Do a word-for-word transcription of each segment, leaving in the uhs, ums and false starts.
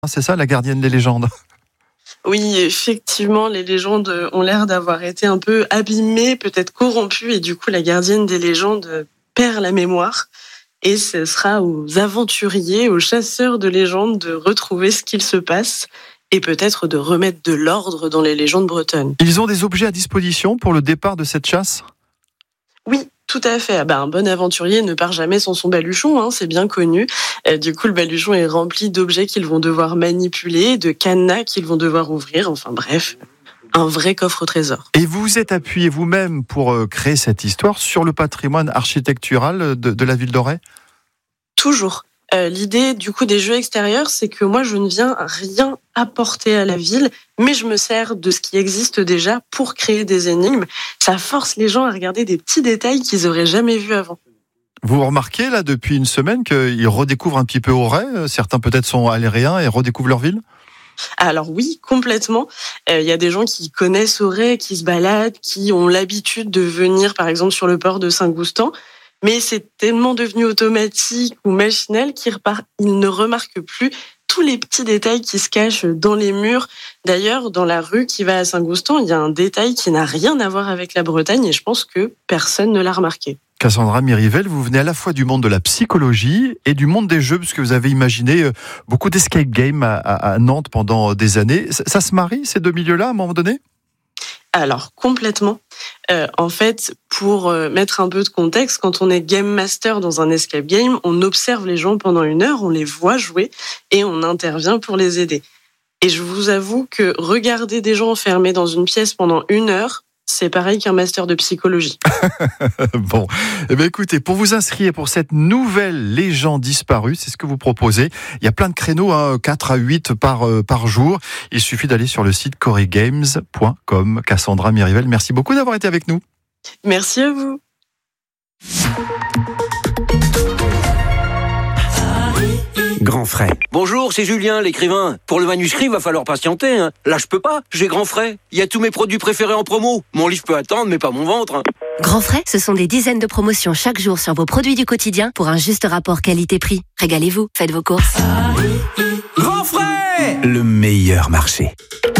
C'est ça, la gardienne des légendes? Oui, effectivement, les légendes ont l'air d'avoir été un peu abîmées, peut-être corrompues, et du coup, la gardienne des légendes perd la mémoire. Et ce sera aux aventuriers, aux chasseurs de légendes de retrouver ce qu'il se passe et peut-être de remettre de l'ordre dans les légendes bretonnes. Ils ont des objets à disposition pour le départ de cette chasse? Oui, tout à fait. Ah ben, un bon aventurier ne part jamais sans son baluchon, hein, c'est bien connu. Euh, du coup, le baluchon est rempli d'objets qu'ils vont devoir manipuler, de cadenas qu'ils vont devoir ouvrir, enfin bref, un vrai coffre au trésor. Et vous vous êtes appuyé vous-même pour euh, créer cette histoire sur le patrimoine architectural de, de la ville d'Auray? Toujours. Euh, l'idée du coup des jeux extérieurs, c'est que moi je ne viens rien apporter à la ville, mais je me sers de ce qui existe déjà pour créer des énigmes. Ça force les gens à regarder des petits détails qu'ils n'auraient jamais vus avant. Vous remarquez là depuis une semaine qu'ils redécouvrent un petit peu Auray? Certains peut-être sont aléréens et redécouvrent leur ville? Alors oui, complètement. Il euh, y a des gens qui connaissent Auray, qui se baladent, qui ont l'habitude de venir par exemple sur le port de Saint-Goustan. Mais c'est tellement devenu automatique ou machinal qu'ils repart... ils ne remarquent plus tous les petits détails qui se cachent dans les murs. D'ailleurs, dans la rue qui va à Saint-Goustan, il y a un détail qui n'a rien à voir avec la Bretagne et je pense que personne ne l'a remarqué. Cassandra Mirivel, vous venez à la fois du monde de la psychologie et du monde des jeux, parce que vous avez imaginé beaucoup d'escape games à, à Nantes pendant des années. Ça, ça se marie, ces deux milieux-là, à un moment donné? Alors, complètement. Euh, en fait, pour euh, mettre un peu de contexte, quand on est game master dans un escape game, on observe les gens pendant une heure, on les voit jouer et on intervient pour les aider. Et je vous avoue que regarder des gens enfermés dans une pièce pendant une heure, c'est pareil qu'un master de psychologie. Bon, eh bien écoutez, pour vous inscrire pour cette nouvelle légende disparue, c'est ce que vous proposez. Il y a plein de créneaux, hein, quatre à huit par, euh, par jour. Il suffit d'aller sur le site coray games point com. Cassandra Mirivel, merci beaucoup d'avoir été avec nous. Merci à vous. Grand frais. Bonjour, c'est Julien, l'écrivain. Pour le manuscrit, va falloir patienter. Hein. Là, je peux pas. J'ai Grand frais. Il y a tous mes produits préférés en promo. Mon livre peut attendre, mais pas mon ventre. Hein. Grand frais, ce sont des dizaines de promotions chaque jour sur vos produits du quotidien pour un juste rapport qualité-prix. Régalez-vous, faites vos courses. Grand frais, le meilleur marché.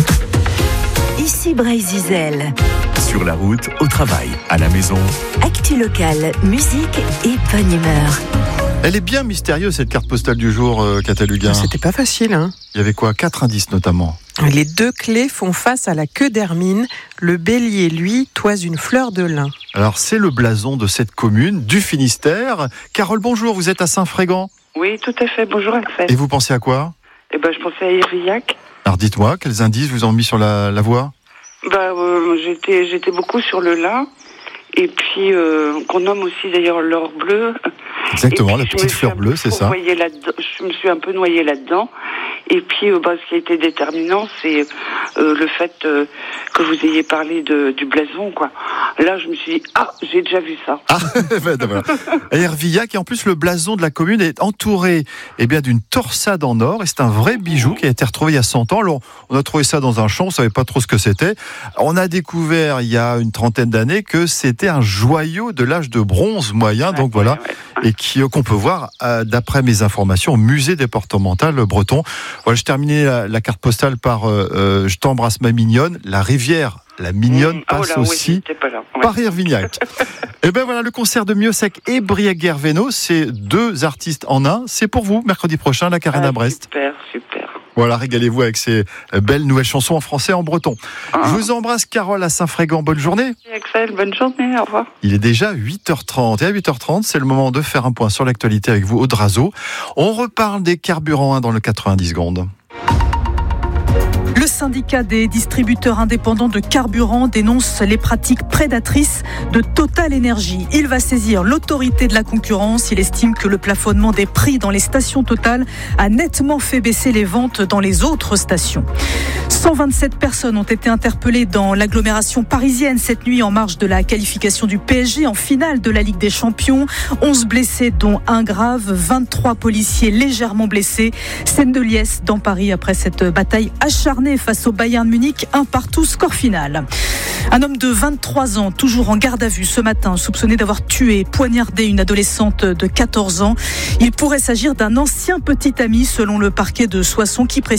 Ici Bray-Zizel. Sur la route, au travail, à la maison. Actu locale, musique et bonne humeur. Elle est bien mystérieuse, cette carte postale du jour, euh, Cataluga. C'était pas facile, hein. Il y avait quoi? Quatre indices notamment. Les deux clés font face à la queue d'hermine. Le bélier, lui, toise une fleur de lin. Alors, c'est le blason de cette commune, du Finistère. Carole, bonjour, vous êtes à Saint-Frégan. Oui, tout à fait. Bonjour, Axel. Et vous pensez à quoi? Eh ben, je pensais à Irvillac. Alors, dites-moi, quels indices vous ont mis sur la, la voie? Bah, euh, j'étais, j'étais beaucoup sur le lin. Et puis, euh, qu'on nomme aussi d'ailleurs l'or bleu. Exactement, puis, la petite fleur bleue, c'est ça. Je me suis un peu noyée là-dedans. Et puis, euh, bah, ce qui a été déterminant, c'est euh, le fait euh, que vous ayez parlé de, du blason, quoi. Là, je me suis dit, ah, j'ai déjà vu ça. Ah, ben, voilà. Hervillac, et en plus, le blason de la commune est entouré eh bien, d'une torsade en or. Et c'est un vrai bijou qui a été retrouvé il y a cent ans. Alors, on a trouvé ça dans un champ, on ne savait pas trop ce que c'était. On a découvert, il y a une trentaine d'années, que c'était un joyau de l'âge de bronze moyen. Ouais, donc voilà. Ouais, ouais. Et qui, qu'on peut voir, euh, d'après mes informations, au musée départemental breton. Voilà, je terminais la, la carte postale par euh, euh, Je t'embrasse ma mignonne. La rivière, la mignonne, mmh. passe oh là, aussi oui, pas là. Ouais. par Irvillac. Et ben voilà, le concert de Miossec et Briac-Guerveno, c'est deux artistes en un. C'est pour vous, mercredi prochain, la Carène ah, à Brest. Super, super. Voilà, régalez-vous avec ces belles nouvelles chansons en français et en breton. Ah. Je vous embrasse, Carole, à Saint-Frégan. Bonne journée. Merci, Axel. Bonne journée. Au revoir. Il est déjà huit heures trente. Et à huit heures trente, c'est le moment de faire un point sur l'actualité avec vous, Aude Razo. On reparle des carburants hein, dans le quatre-vingt-dix secondes. Le syndicat des distributeurs indépendants de carburant dénonce les pratiques prédatrices de Total Énergie. Il va saisir l'autorité de la concurrence. Il estime que le plafonnement des prix dans les stations Total a nettement fait baisser les ventes dans les autres stations. cent vingt-sept personnes ont été interpellées dans l'agglomération parisienne cette nuit en marge de la qualification du P S G en finale de la Ligue des Champions. onze blessés dont un grave, vingt-trois policiers légèrement blessés. Scène de liesse dans Paris après cette bataille acharnée face au Bayern Munich, un partout, score final. Un homme de vingt-trois ans, toujours en garde à vue ce matin, soupçonné d'avoir tué, poignardé une adolescente de quatorze ans. Il pourrait s'agir d'un ancien petit ami selon le parquet de Soissons qui précise